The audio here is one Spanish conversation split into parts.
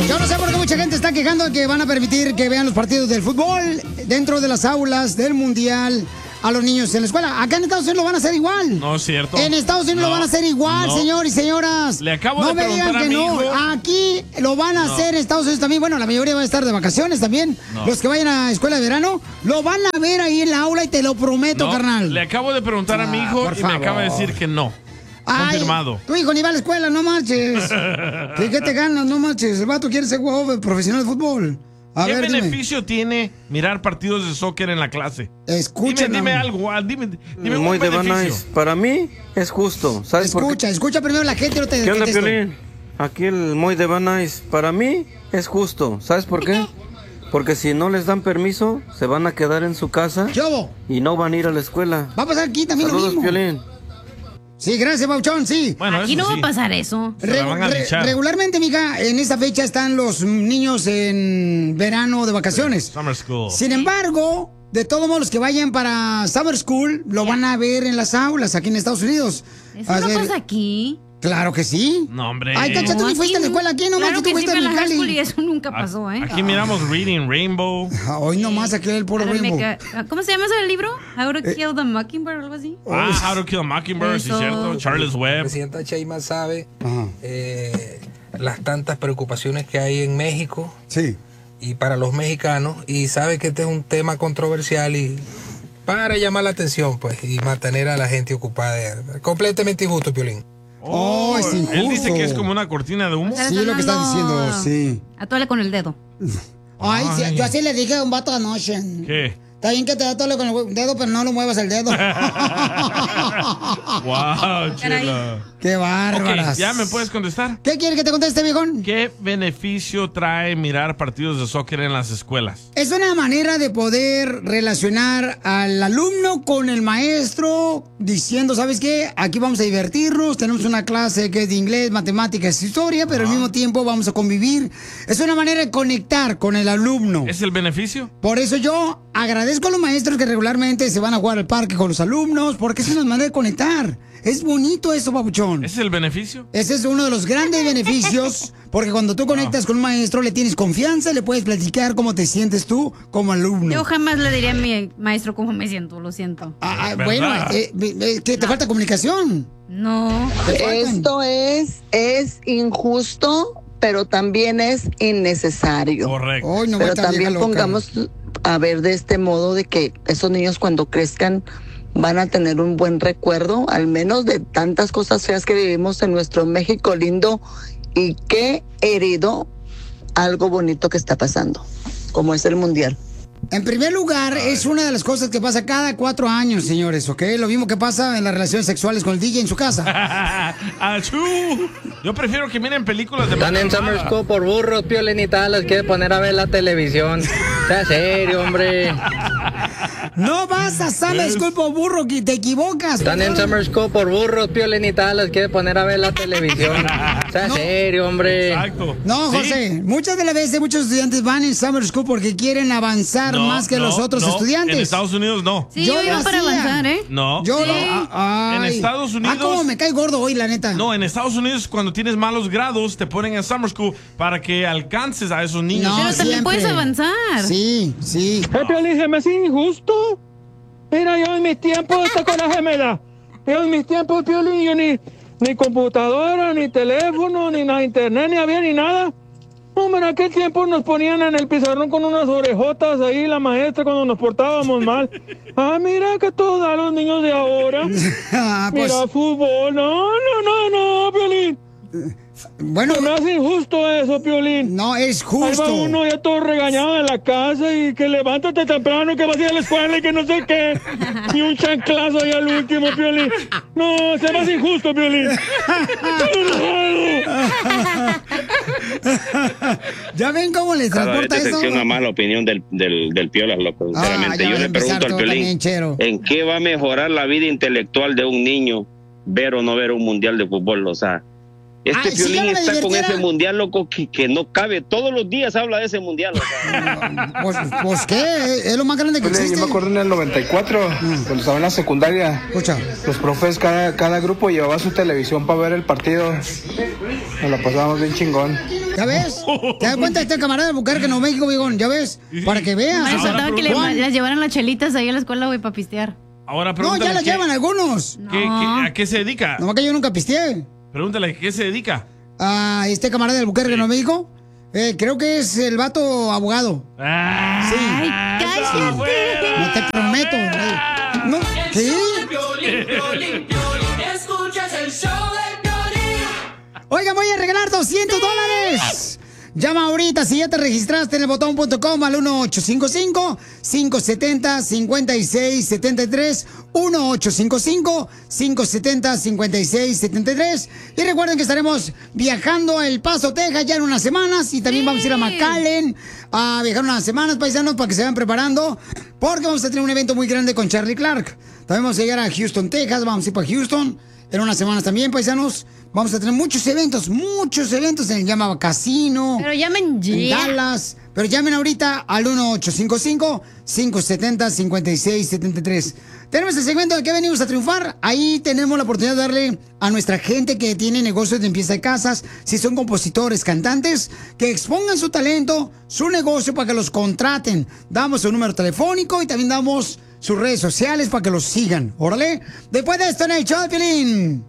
Yo no sé por qué mucha gente está quejando de que van a permitir que vean los partidos del fútbol dentro de las aulas del Mundial a los niños en la escuela. Acá en Estados Unidos lo van a hacer igual. No es cierto. En Estados Unidos lo van a hacer igual, señores y señoras. Le acabo de preguntar a mi hijo. Aquí lo van a hacer en Estados Unidos también. Bueno, la mayoría va a estar de vacaciones también. Los que vayan a escuela de verano lo van a ver ahí en la aula y te lo prometo, carnal. Le acabo de preguntar a mi hijo y me acaba de decir que no. Confirmado. Tu hijo ni va a la escuela, no marches. ¿Qué te ganas? No marches. El vato quiere ser jugador profesional de fútbol. ¿Qué beneficio tiene mirar partidos de soccer en la clase? Escúchame. Dime algo, dime Muy un de beneficio. Nice. Para mí es justo. ¿Sabes por qué? Escucha primero la gente, no te ¿Qué onda, Piolín? Aquí el Muy de Nice. Para mí es justo. ¿Sabes por qué? Porque si no les dan permiso, se van a quedar en su casa y no van a ir a la escuela. Va a pasar aquí también Saludos, lo mismo. Piolín. Sí, gracias, Pauchón, sí. Bueno, aquí no va a pasar eso. Regularmente, mija, en esta fecha están los niños en verano de vacaciones. Summer school. Sin embargo, de todos modos, los que vayan para Summer School lo van a ver en las aulas aquí en Estados Unidos. ¿Eso no pasa aquí? Claro que sí. No, hombre. Ay, Cacha, tú ni fuiste a la escuela aquí, nomás claro que tú que sí, fuiste a fui a la high school Mexicali. y eso nunca pasó, ¿eh? Aquí miramos Reading Rainbow. Hoy nomás aquí el puro Rainbow. ¿Cómo se llama ese libro? How to Kill the Mockingbird o algo así. How to Kill a Mockingbird, sí, cierto. Charles Webb. La presidenta Sheinbaum sabe las tantas preocupaciones que hay en México. Sí. Y para los mexicanos. Y sabe que este es un tema controversial y para llamar la atención, pues, y mantener a la gente ocupada. Completamente injusto, Piolín. Es injusto. Él dice que es como una cortina de humo. Sí, lo que está diciendo, sí. Atole con el dedo. Ay, sí, yo así le dije a un vato anoche. ¿Qué? Está bien que te atole con el dedo, pero no lo muevas el dedo. Wow, chela. Qué bárbaras. Ok, ¿ya me puedes contestar? ¿Qué quiere que te conteste, viejón? ¿Qué beneficio trae mirar partidos de soccer en las escuelas? Es una manera de poder relacionar al alumno con el maestro diciendo, ¿sabes qué? Aquí vamos a divertirnos, tenemos una clase que es de inglés, matemáticas, historia, pero al mismo tiempo vamos a convivir. Es una manera de conectar con el alumno. ¿Es el beneficio? Por eso yo agradezco a los maestros que regularmente se van a jugar al parque con los alumnos, porque es una manera de conectar. Es bonito eso, papuchón. ¿Ese es el beneficio? Ese es uno de los grandes beneficios, porque cuando tú conectas con un maestro, le tienes confianza, le puedes platicar cómo te sientes tú como alumno. Yo jamás le diría a mi maestro cómo me siento, lo siento. Bueno, que te falta comunicación. No. Esto es injusto, pero también es innecesario. Correcto. Pero también pongamos a ver de este modo de que esos niños cuando crezcan van a tener un buen recuerdo, al menos de tantas cosas feas que vivimos en nuestro México lindo y que heredó algo bonito que está pasando, como es el Mundial. En primer lugar, es una de las cosas que pasa cada 4 años, señores, ¿ok? Lo mismo que pasa en las relaciones sexuales con el DJ en su casa. ¡Achú! Yo prefiero que miren películas de... Están en Summer School por burros, Piolín y tal, les quiere poner a ver la televisión. Sea serio, hombre. No vas a Summer School por burro, que te equivocas. Están en Summer School por burros, Piolín y tal, les quiere poner a ver la televisión. Sea serio, hombre. Exacto. No, José, muchas de las veces muchos estudiantes van en Summer School porque quieren avanzar más que los otros estudiantes. En Estados Unidos no. Sí, yo iba para avanzar, ¿eh? No. Yo Sí. En Estados Unidos... cómo me cae gordo hoy, la neta. No, en Estados Unidos cuando tienes malos grados te ponen en Summer School para que alcances a esos niños. Pero también puedes avanzar. Sí, sí. Piolín, se me hace injusto. Mira, yo en mis tiempos, esta coraje me da. Yo en mis tiempos, Piolín, yo ni computadora, ni teléfono, ni nada, internet, ni había ni nada. Hombre, en aquel tiempo nos ponían en el pizarrón con unas orejotas ahí, la maestra, cuando nos portábamos mal. Mira que todos a los niños de ahora. Mira, fútbol. No, Piolín. Bueno, no es injusto eso, Piolín. No, es justo. Ahí va uno ya todo regañado en la casa y que levántate temprano, que vas a ir a la escuela y que no sé qué. Y un chanclazo ahí al último, Piolín. No, se me hace injusto, Piolín. ¿Ya ven cómo les transporta eso? Decepciona más la opinión del Piolas, loco. Sinceramente, yo le pregunto al Piolín, ¿en qué va a mejorar la vida intelectual de un niño ver o no ver un mundial de fútbol? O sea, Piolín está con ese mundial, loco, que no cabe. Todos los días habla de ese mundial. O sea. Pues ¿qué? Es lo más grande que existe. Yo me acuerdo en el 94, cuando estaba en la secundaria. Escucha. Los profes, cada grupo llevaba su televisión para ver el partido. Nos la pasábamos bien chingón. ¿Ya ves? ¿Te das cuenta de este camarada de Albuquerque, Nuevo México, viejón? ¿Ya ves? Para que veas. Me faltaba que las llevaran las chelitas ahí a la escuela, güey, para pistear. Ahora no, ya las llevan algunos. ¿A qué se dedica? No, que yo nunca pisteé. Pregúntale, ¿a qué se dedica? A este camarada de Albuquerque, Nuevo México. Creo que es el vato abogado. Sí. ¡Ay, cállate! No te prometo. No, ¿qué? Escuchas el show de Piolín. Oigan, voy a regalar $200. Llama ahorita si ya te registraste en el botón.com al 1855-570-5673. 1855-570-5673. Y recuerden que estaremos viajando a El Paso, Texas, ya en unas semanas. Y también vamos a ir a McAllen a viajar unas semanas, paisanos, para que se vayan preparando. Porque vamos a tener un evento muy grande con Charlie Clark. También vamos a llegar a Houston, Texas. Vamos a ir para Houston en unas semanas también, paisanos. Vamos a tener muchos eventos en el Llama Casino. Pero llamen ya. En Dallas. Pero llamen ahorita al 1855-570-5673. Tenemos el segmento de que venimos a triunfar. Ahí tenemos la oportunidad de darle a nuestra gente que tiene negocios de limpieza de casas, si son compositores, cantantes, que expongan su talento, su negocio para que los contraten. Damos su número telefónico y también damos sus redes sociales para que los sigan. Órale. Después de esto en el show de Piolín.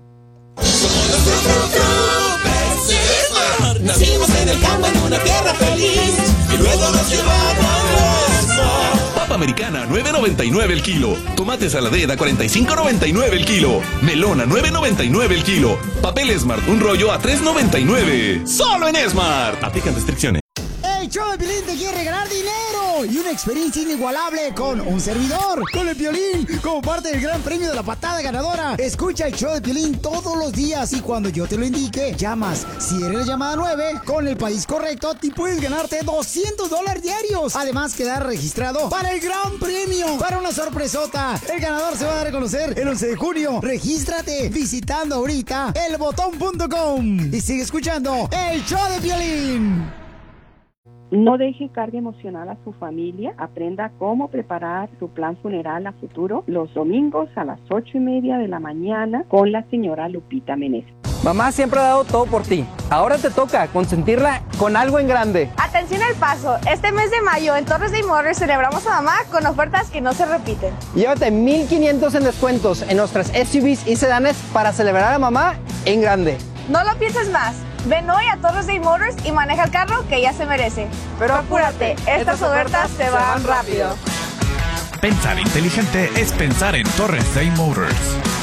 Nacimos en el campo en una tierra feliz y luego nos llevaron a Esmar. Papa americana, $9.99 el kilo. Tomate saladera, $45.99 el kilo. Melona, $9.99 el kilo. Papel Smart, un rollo a $3.99. ¡Solo en Smart! Aplican restricciones. El show de Piolín te quiere regalar dinero y una experiencia inigualable con un servidor, con el Piolín, como parte del gran premio de la patada ganadora. Escucha el show de Piolín todos los días y cuando yo te lo indique, llamas. Si eres la llamada 9, con el país correcto, te puedes ganarte $200 diarios. Además, quedar registrado para el gran premio, para una sorpresota. El ganador se va a dar a conocer el 11 de junio. Regístrate visitando ahorita elbotón.com y sigue escuchando el show de Piolín. No deje carga emocional a su familia. Aprenda cómo preparar su plan funeral a futuro los domingos a las 8:30 de la mañana con la señora Lupita Meneses. Mamá siempre ha dado todo por ti. Ahora te toca consentirla con algo en grande. Atención al paso. Este mes de mayo en Torres de Motors celebramos a mamá con ofertas que no se repiten. Llévate 1,500 en descuentos en nuestras SUVs y sedanes para celebrar a mamá en grande. No lo pienses más. Ven hoy a Torres de Motors y maneja el carro que ella se merece. Pero apúrate, estas ofertas se van rápido. Pensar inteligente es pensar en Torres Day Motors.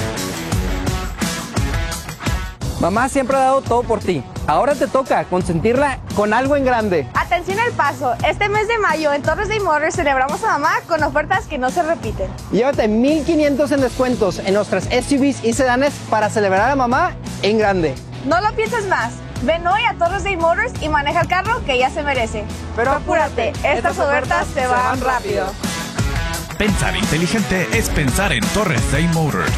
Mamá siempre ha dado todo por ti. Ahora te toca consentirla con algo en grande. Atención al paso. Este mes de mayo en Torres de Motors celebramos a mamá con ofertas que no se repiten. Llévate 1,500 en descuentos en nuestras SUVs y sedanes para celebrar a mamá en grande. No lo pienses más. Ven hoy a Torres Day Motors y maneja el carro que ella se merece. Pero apúrate, estas ofertas se van rápido. Pensar inteligente es pensar en Torres Day Motors.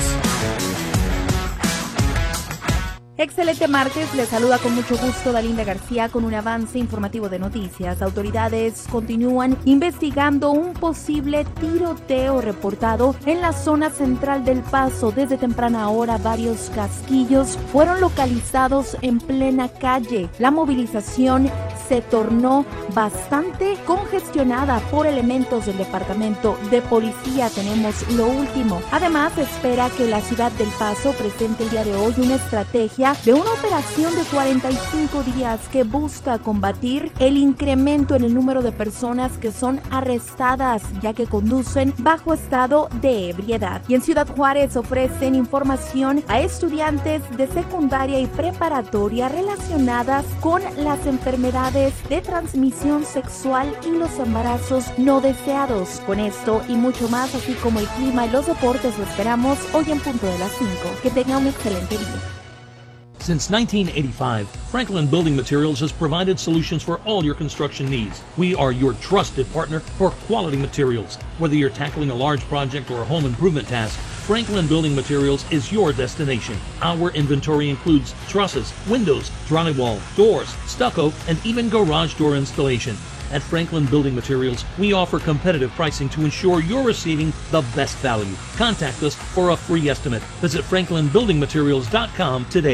Excelente martes, les saluda con mucho gusto Dalinda García con un avance informativo de noticias. Autoridades continúan investigando un posible tiroteo reportado en la zona central del Paso. Desde temprana hora varios casquillos fueron localizados en plena calle. La movilización se tornó bastante congestionada por elementos del departamento de policía. Tenemos lo último. Además, se espera que la ciudad del Paso presente el día de hoy una estrategia de una operación de 45 días que busca combatir el incremento en el número de personas que son arrestadas ya que conducen bajo estado de ebriedad. Y en Ciudad Juárez ofrecen información a estudiantes de secundaria y preparatoria relacionadas con las enfermedades de transmisión sexual y los embarazos no deseados. Con esto y mucho más, así como el clima y los deportes, lo esperamos hoy en punto de las 5. Que tenga un excelente día. Since 1985, Franklin Building Materials has provided solutions for all your construction needs. We are your trusted partner for quality materials. Whether you're tackling a large project or a home improvement task, Franklin Building Materials is your destination. Our inventory includes trusses, windows, drywall, doors, stucco, and even garage door installation. At Franklin Building Materials, we offer competitive pricing to ensure you're receiving the best value. Contact us for a free estimate. Visit franklinbuildingmaterials.com today.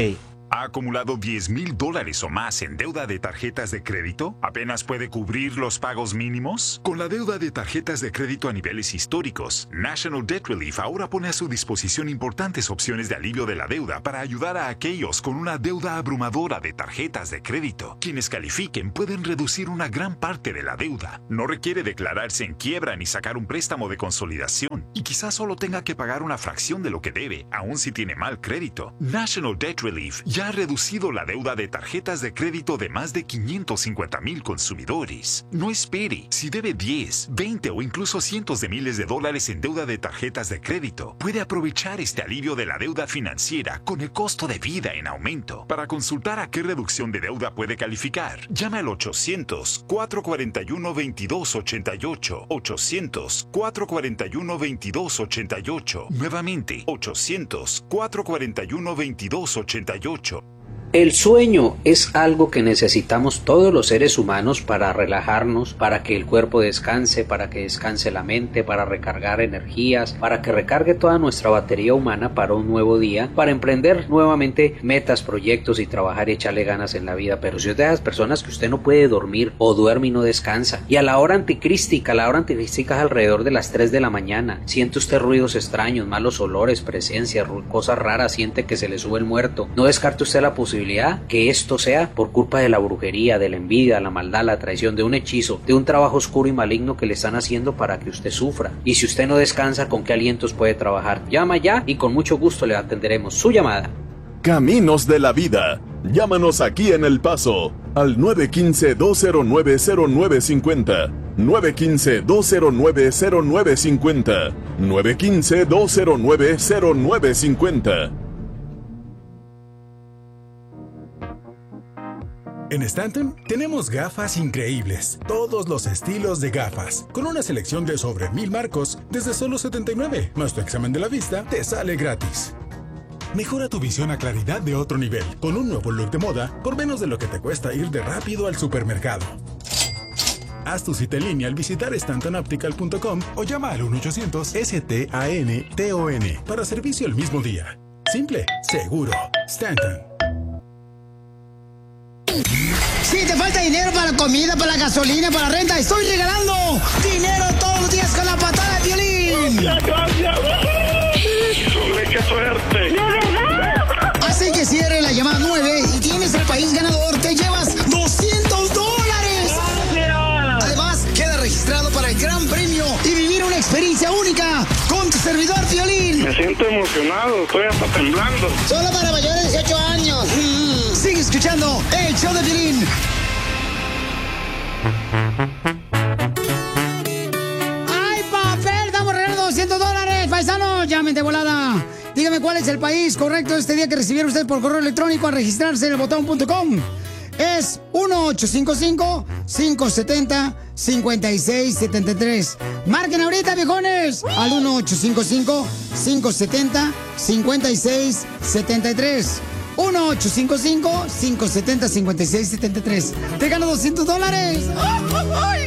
¿Ha acumulado $10,000 o más en deuda de tarjetas de crédito? ¿Apenas puede cubrir los pagos mínimos? Con la deuda de tarjetas de crédito a niveles históricos, National Debt Relief ahora pone a su disposición importantes opciones de alivio de la deuda para ayudar a aquellos con una deuda abrumadora de tarjetas de crédito. Quienes califiquen pueden reducir una gran parte de la deuda. No requiere declararse en quiebra ni sacar un préstamo de consolidación. Y quizás solo tenga que pagar una fracción de lo que debe, aun si tiene mal crédito. National Debt Relief ya ha reducido la deuda de tarjetas de crédito de más de 550,000 consumidores. No espere. Si debe 10, 20 o incluso cientos de miles de dólares en deuda de tarjetas de crédito, puede aprovechar este alivio de la deuda financiera con el costo de vida en aumento. Para consultar a qué reducción de deuda puede calificar, llame al 800-441-2288. 800-441-2288. Nuevamente, 800-441-2288. El sueño es algo que necesitamos todos los seres humanos para relajarnos, para que el cuerpo descanse, para que descanse la mente, para recargar energías, para que recargue toda nuestra batería humana para un nuevo día, para emprender nuevamente metas, proyectos y trabajar y echarle ganas en la vida. Pero si es de esas personas que usted no puede dormir o duerme y no descansa, y a la hora anticrística es alrededor de las 3 de la mañana, siente usted ruidos extraños, malos olores, presencias, cosas raras, siente que se le sube el muerto, no descarte usted la posibilidad que esto sea por culpa de la brujería, de la envidia, la maldad, la traición, de un hechizo, de un trabajo oscuro y maligno que le están haciendo para que usted sufra. Y si usted no descansa, ¿con qué alientos puede trabajar? Llama ya y con mucho gusto le atenderemos su llamada. Caminos de la vida. Llámanos aquí en El Paso al 915-209-0950. 915-209-0950. 915-209-0950. En Stanton tenemos gafas increíbles, todos los estilos de gafas, con una selección de sobre 1,000 marcos desde solo $79, más tu examen de la vista te sale gratis. Mejora tu visión a claridad de otro nivel, con un nuevo look de moda por menos de lo que te cuesta ir de rápido al supermercado. Haz tu cita en línea al visitar StantonOptical.com o llama al 1-800-STANTON para servicio el mismo día. Simple, seguro, Stanton. Si te falta dinero para la comida, para la gasolina, para la renta, estoy regalando dinero todos los días con la patada de Piolín. ¡Gracias! ¡Qué suerte! ¡De verdad! Así que cierre la llamada 9 y tienes el país ganador. Te llevas $200. Además, queda registrado para el gran premio y vivir una experiencia única con tu servidor Piolín. Me siento emocionado, estoy hasta temblando. Solo para mayores de 18 años. Sigue escuchando el show de Piolín. ¡Ay, papel! Estamos regalando $200, paisanos. Llamen de volada. Dígame cuál es el país correcto este día que recibieron ustedes por correo electrónico al registrarse en elbotón.com. Es 1-855-570-5673. Marquen ahorita, viejones, al 1-855-570-5673. 1-855-570-5673. Te gano $200. ¡Ay!